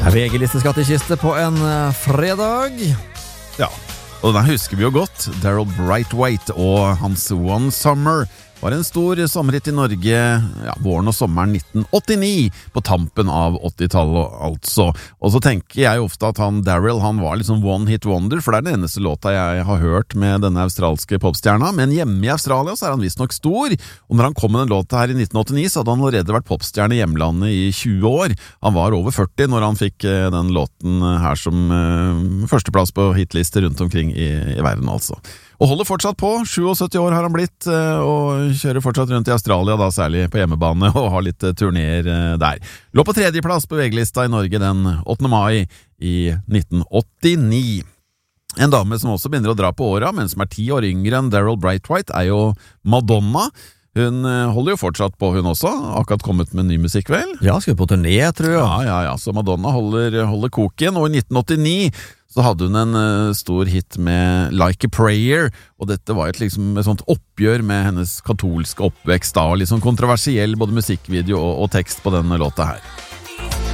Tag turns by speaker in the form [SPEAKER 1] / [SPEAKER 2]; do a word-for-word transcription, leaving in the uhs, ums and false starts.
[SPEAKER 1] V G-listeskattekiste på en fredag.
[SPEAKER 2] Ja, og den husker vi jo godt. Darryl Brightwhite og hans One Summer var en stor sommerhit i Norge, ja, våren og sommeren nitten åttini, på tampen av åttitallet altså. Og så tenker jeg ofte at han, Darryl, han var litt sånn one hit wonder, for det er den eneste låta jeg har hørt med denne australske popstjerna, men hjemme i Australia så er han visst nok stor, og når han kom med den låta her i nitten åttini, så hadde han allerede vært popstjerne i hjemlandet i tjue år. Han var over førti når han fikk den låten her som uh, førsteplass på hitlister rundt omkring i, i verden altså. Og holder fortsatt på, syttisju år har han blitt, og kjører fortsatt rundt i Australia, da særlig på hjemmebane, og har litt turnéer der. Lå på tredjeplass på V G-lista i Norge den åttende mai i nitten åttini. En dame som også begynner å dra på åra, men som er ti år yngre enn Darryl Brightwhite, er jo Madonna. Hun holder jo fortsatt på, hun også. Akkurat kommet med ny musikk, vel?
[SPEAKER 1] Ja, skal på turné, tror jeg.
[SPEAKER 2] Ja, ja, ja, så Madonna holder, holder koken, og i nitten åttini så hadde hun en uh, stor hit med Like a Prayer, og dette var et, liksom, et sånt oppgjør med hennes katolske oppvekst da, og liksom kontroversiell både musikkvideo og, og tekst på denne låta her.